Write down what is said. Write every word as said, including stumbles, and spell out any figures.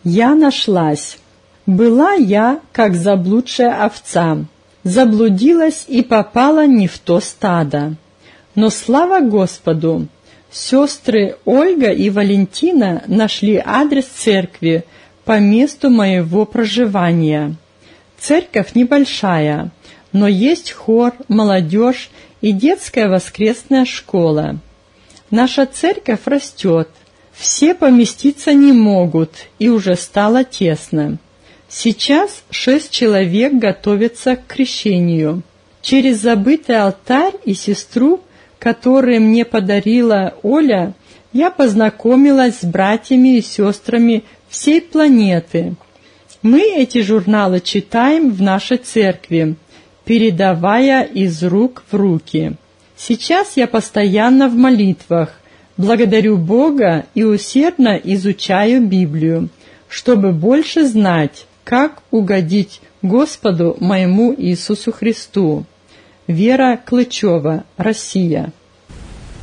Я нашлась. Была я, как заблудшая овца, заблудилась и попала не в то стадо. Но слава Господу! Сестры Ольга и Валентина нашли адрес церкви по месту моего проживания. Церковь небольшая, но есть хор, молодежь и детская воскресная школа. Наша церковь растет, все поместиться не могут, и уже стало тесно. Сейчас шесть человек готовятся к крещению. Через забытый алтарь и сестру, которые мне подарила Оля, я познакомилась с братьями и сестрами всей планеты. Мы эти журналы читаем в нашей церкви, передавая из рук в руки. Сейчас я постоянно в молитвах, благодарю Бога и усердно изучаю Библию, чтобы больше знать, как угодить Господу моему Иисусу Христу. Вера Клычева, Россия.